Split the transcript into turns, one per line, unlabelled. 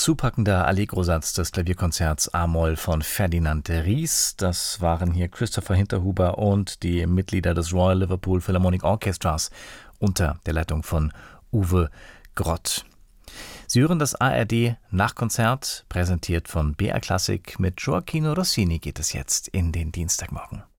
zupackender Allegro-Satz des Klavierkonzerts A-Moll von Ferdinand de Ries. Das waren hier Christopher Hinterhuber und die Mitglieder des Royal Liverpool Philharmonic Orchestras unter der Leitung von Uwe Grott. Sie hören das ARD Nachkonzert, präsentiert von BR Klassik. Mit Gioachino Rossini geht es jetzt in den Dienstagmorgen.